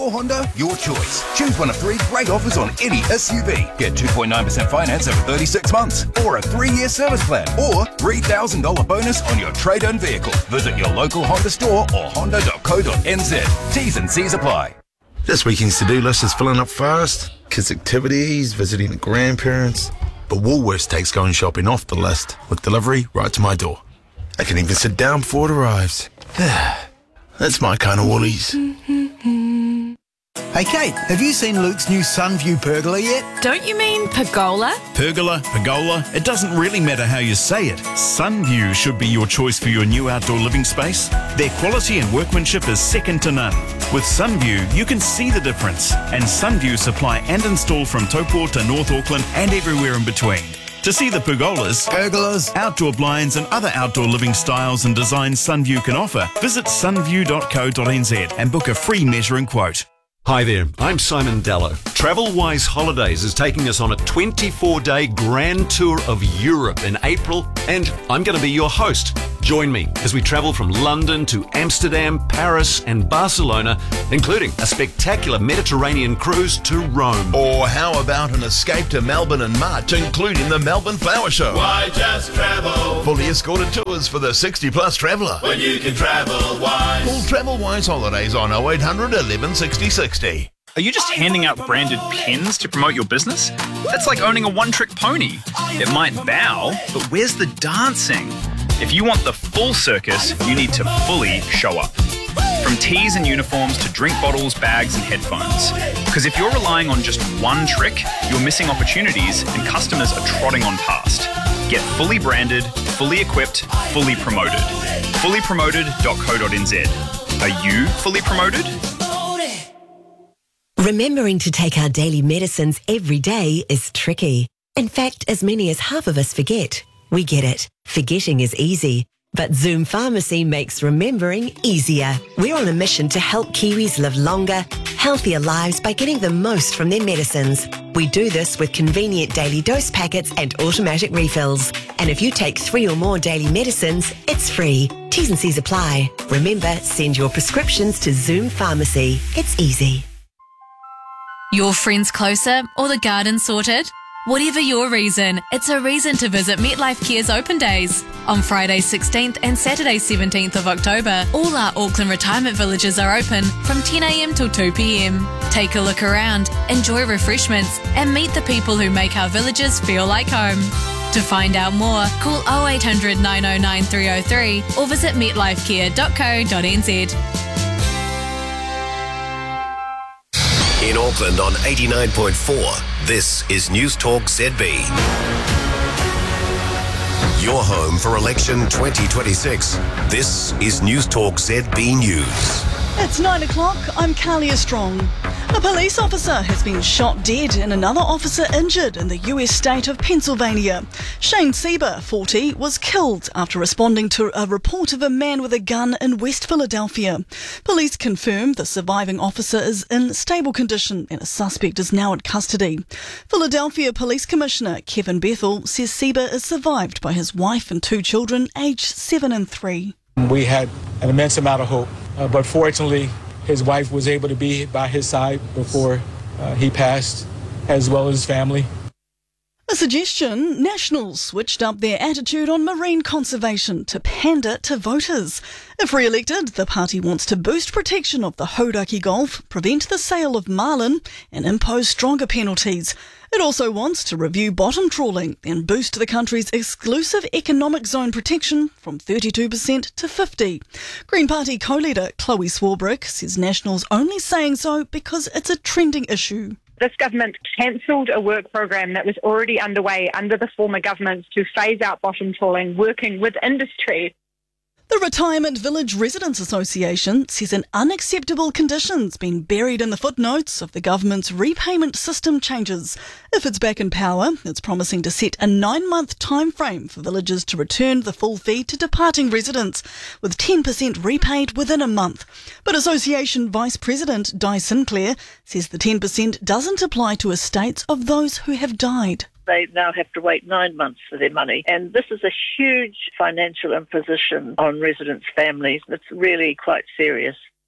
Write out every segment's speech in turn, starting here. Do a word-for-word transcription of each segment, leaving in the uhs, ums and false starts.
or Honda, your choice. Choose one of three great offers on any S U V. Get two point nine percent finance over thirty-six months, or a three-year service plan, or three thousand dollars bonus on your trade-in vehicle. Visit your local Honda store or honda dot co dot n z. T's and C's apply. This weekend's to-do list is filling up fast. Kids' activities, visiting the grandparents. But Woolworths takes going shopping off the list with delivery right to my door. I can even sit down before it arrives. That's my kind of Woolies. Hey Kate, have you seen Luke's new Sunview pergola yet? Don't you mean pergola? Pergola, pergola, it doesn't really matter how you say it. Sunview should be your choice for your new outdoor living space. Their quality and workmanship is second to none. With Sunview, you can see the difference. And Sunview supply and install from Taupō to North Auckland and everywhere in between. To see the pergolas, Pergolas, outdoor blinds and other outdoor living styles and designs Sunview can offer, visit sunview dot co dot n z and book a free measuring quote. Hi there, I'm Simon Dallow. TravelWise Holidays is taking us on a twenty-four day grand tour of Europe in April, and I'm going to be your host. Join me as we travel from London to Amsterdam, Paris and Barcelona, including a spectacular Mediterranean cruise to Rome. Or how about an escape to Melbourne in March, including the Melbourne Flower Show? Why just travel? Fully escorted tours for the sixty plus traveller. When you can travel wise. Call TravelWise Holidays on oh eight hundred eleven sixty sixty. Are you just handing out branded pins to promote your business? That's like owning a one-trick pony. It might bow, but where's the dancing? If you want the full circus, you need to fully show up. From tees and uniforms to drink bottles, bags and headphones. Because if you're relying on just one trick, you're missing opportunities and customers are trotting on past. Get fully branded, fully equipped, fully promoted. fully promoted dot co dot n z. Are you fully promoted? Remembering to take our daily medicines every day is tricky. In fact, as many as half of us forget. We get it. Forgetting is easy. But Zoom Pharmacy makes remembering easier. We're on a mission to help Kiwis live longer, healthier lives by getting the most from their medicines. We do this with convenient daily dose packets and automatic refills. And if you take three or more daily medicines, it's free. T's and C's apply. Remember, send your prescriptions to Zoom Pharmacy. It's easy. Your friends closer or the garden sorted? Whatever your reason, it's a reason to visit MetLife Care's Open Days. On Friday sixteenth and Saturday seventeenth of October, all our Auckland retirement villages are open from ten a m till two p m. Take a look around, enjoy refreshments, and meet the people who make our villages feel like home. To find out more, call oh eight hundred nine oh nine three oh three or visit metlife care dot co dot n z. In Auckland on eighty-nine point four, this is News Talk Z B. Your home for election twenty twenty-six. This is News Talk Z B News. It's nine o'clock. I'm Kalia Strong. A police officer has been shot dead and another officer injured in the U S state of Pennsylvania. Shane Sieber, forty, was killed after responding to a report of a man with a gun in West Philadelphia. Police confirmed the surviving officer is in stable condition and a suspect is now in custody. Philadelphia Police Commissioner Kevin Bethel says Sieber is survived by his wife and two children, aged seven and three. We had an immense amount of hope, uh, but fortunately, his wife was able to be by his side before uh, he passed, as well as his family. A suggestion: Nationals switched up their attitude on marine conservation to pander to voters. If re-elected, the party wants to boost protection of the Hauraki Gulf, prevent the sale of marlin and impose stronger penalties. It also wants to review bottom trawling and boost the country's exclusive economic zone protection from thirty-two percent to fifty percent. Green Party co-leader Chloe Swarbrick says Nationals only saying so because it's a trending issue. This government cancelled a work program that was already underway under the former government to phase out bottom trawling, working with industry. The Retirement Village Residents Association says an unacceptable condition's been buried in the footnotes of the government's repayment system changes. If it's back in power, it's promising to set a nine-month time frame for villages to return the full fee to departing residents, with ten percent repaid within a month. But Association Vice President Di Sinclair says the ten percent doesn't apply to estates of those who have died. They now have to wait nine months for their money. And this is a huge financial imposition on residents' families. It's really quite serious.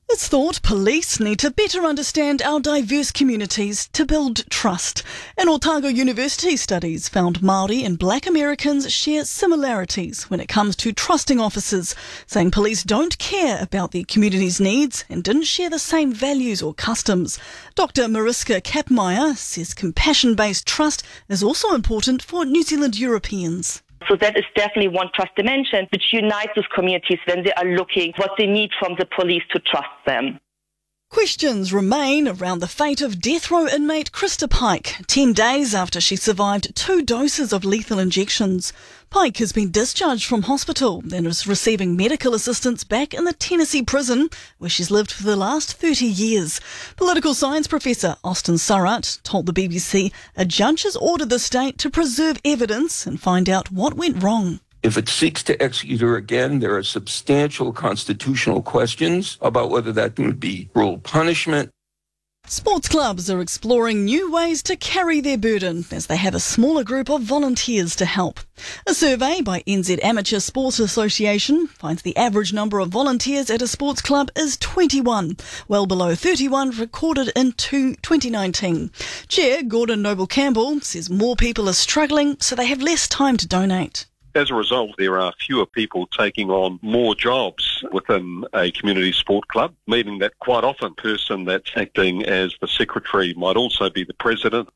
It's thought police need to better understand our diverse communities to build trust. An Otago University studies found Māori and Black Americans share similarities when it comes to trusting officers, saying police don't care about their community's needs and didn't share the same values or customs. Doctor Mariska Kapmeier says compassion-based trust is also important for New Zealand Europeans. So that is definitely one trust dimension which unites those communities when they are looking what they need from the police to trust them. Questions remain around the fate of death row inmate Krista Pike, ten days after she survived two doses of lethal injections. Pike has been discharged from hospital and is receiving medical assistance back in the Tennessee prison, where she's lived for the last thirty years. Political science professor Austin Surratt told the B B C a judge has ordered the state to preserve evidence and find out what went wrong. If it seeks to execute her again, there are substantial constitutional questions about whether that would be cruel punishment. Sports clubs are exploring new ways to carry their burden as they have a smaller group of volunteers to help. A survey by N Z Amateur Sports Association finds the average number of volunteers at a sports club is twenty-one, well below thirty-one recorded in twenty nineteen. Chair Gordon Noble-Campbell says more people are struggling, so they have less time to donate. As a result, there are fewer people taking on more jobs within a community sport club, meaning that quite often the person that's acting as the secretary might also be the president.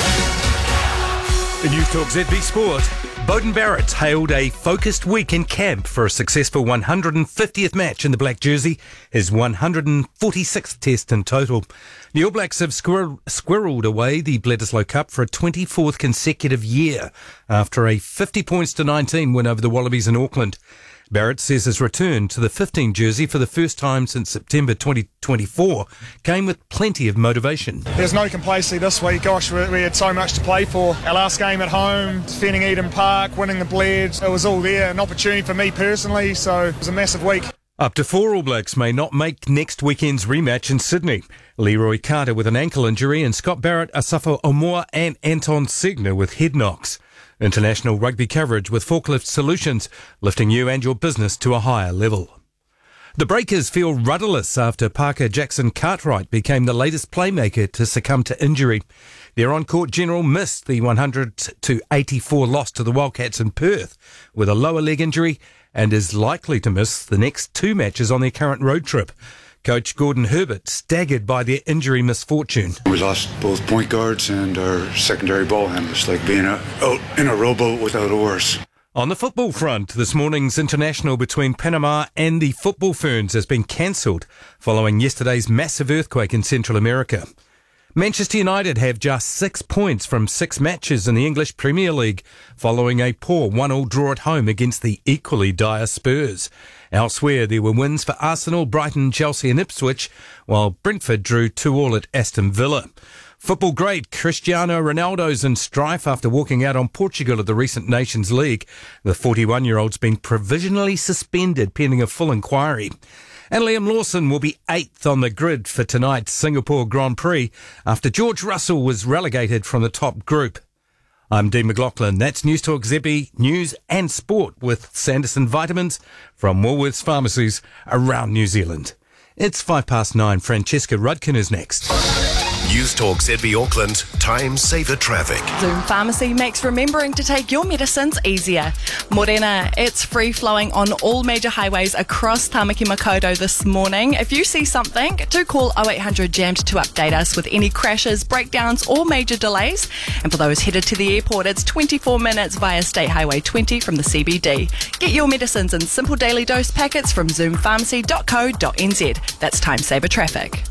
In News Talk Z B Sport, Beauden Barrett hailed a focused week in camp for a successful one hundred fiftieth match in the black jersey, his one hundred forty-sixth test in total. The All Blacks have squirrel, squirreled away the Bledisloe Cup for a twenty-fourth consecutive year after a fifty points to nineteen win over the Wallabies in Auckland. Barrett says his return to the fifteen jersey for the first time since September twenty twenty-four came with plenty of motivation. There's no complacency this week. Gosh, we, we had so much to play for. Our last game at home, defending Eden Park, winning the Bleds, it was all there. An opportunity for me personally, so it was a massive week. Up to four All Blacks may not make next weekend's rematch in Sydney. Leroy Carter with an ankle injury and Scott Barrett, Asafo Omoa and Anton Segner with head knocks. International rugby coverage with Forklift Solutions, lifting you and your business to a higher level. The Breakers feel rudderless after Parker Jackson Cartwright became the latest playmaker to succumb to injury. Their on-court general missed the one hundred to eighty-four loss to the Wildcats in Perth with a lower leg injury and is likely to miss the next two matches on their current road trip. Coach Gordon Herbert staggered by their injury misfortune. We lost both point guards and our secondary ball handlers, like being a, out in a rowboat without oars. On the football front, this morning's international between Panama and the Football Ferns has been cancelled following yesterday's massive earthquake in Central America. Manchester United have just six points from six matches in the English Premier League following a poor one all draw at home against the equally dire Spurs. Elsewhere, there were wins for Arsenal, Brighton, Chelsea and Ipswich, while Brentford drew two all at Aston Villa. Football great Cristiano Ronaldo's in strife after walking out on Portugal at the recent Nations League. The forty-one-year-old's been provisionally suspended pending a full inquiry. And Liam Lawson will be eighth on the grid for tonight's Singapore Grand Prix after George Russell was relegated from the top group. I'm Dean McLaughlin. That's News Talk Z B News and Sport with Sanderson Vitamins from Woolworths Pharmacies around New Zealand. It's five past nine. Francesca Rudkin is next. News Talk Z B Auckland, time saver traffic. Zoom Pharmacy makes remembering to take your medicines easier. Morena, it's free-flowing on all major highways across Tamaki Makaurau this morning. If you see something, do call oh eight hundred jammed to update us with any crashes, breakdowns or major delays. And for those headed to the airport, it's twenty-four minutes via State Highway twenty from the C B D. Get your medicines in simple daily dose packets from zoom pharmacy dot co dot n z. That's time saver traffic.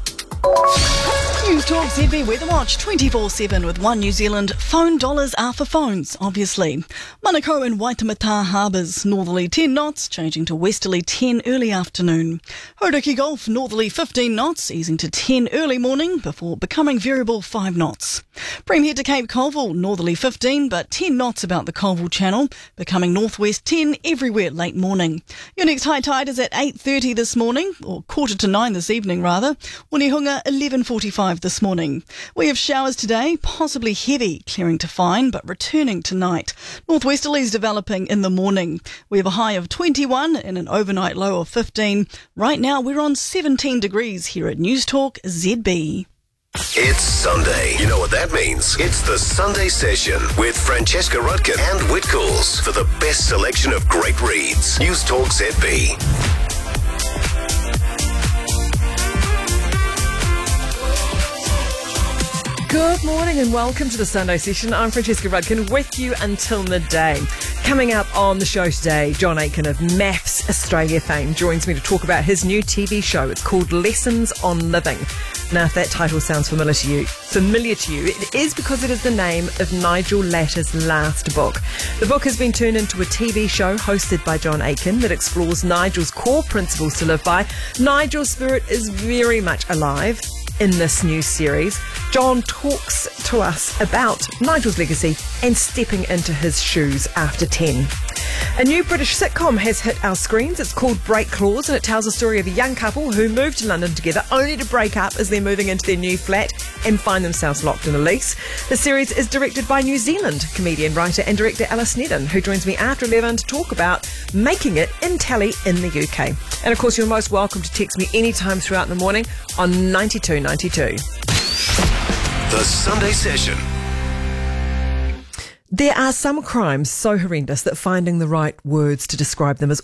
News Talk Z B Weather Watch twenty-four seven with One New Zealand. Phone dollars are for phones, obviously. Manukau and Waitemata harbours, northerly ten knots, changing to westerly ten early afternoon. Hauraki Gulf, northerly fifteen knots, easing to ten early morning before becoming variable five knots. Bream head to Cape Colville, northerly fifteen, but ten knots about the Colville Channel, becoming northwest ten everywhere late morning. Your next high tide is at eight thirty this morning, or quarter to nine this evening rather. Onehunga eleven forty-five of this morning. We have showers today, possibly heavy, clearing to fine, but returning tonight. Northwesterlies developing in the morning. We have a high of twenty-one and an overnight low of fifteen. Right now we're on seventeen degrees here at News Talk Z B. It's Sunday. You know what that means. It's the Sunday Session with Francesca Rudkin and Whitcoulls for the best selection of great reads. News Talk Z B. Good morning and welcome to the Sunday Session. I'm Francesca Rudkin with you until midday. Coming up on the show today, John Aitken of Maths Australia fame joins me to talk about his new T V show. It's called Lessons on Living. Now, if that title sounds familiar to you, familiar to you, it is because it is the name of Nigel Latter's last book. The book has been turned into a T V show hosted by John Aitken that explores Nigel's core principles to live by. Nigel's spirit is very much alive in this new series. John talks to us about Nigel's legacy and stepping into his shoes after ten. A new British sitcom has hit our screens. It's called Break Clause, and it tells the story of a young couple who moved to London together only to break up as they're moving into their new flat and find themselves locked in a lease. The series is directed by New Zealand comedian, writer and director Alice Nedden, who joins me after eleven to talk about making it in telly in the U K. And of course, you're most welcome to text me anytime throughout the morning on ninety-two ninety-two. The Sunday Session. There are some crimes so horrendous that finding the right words to describe them is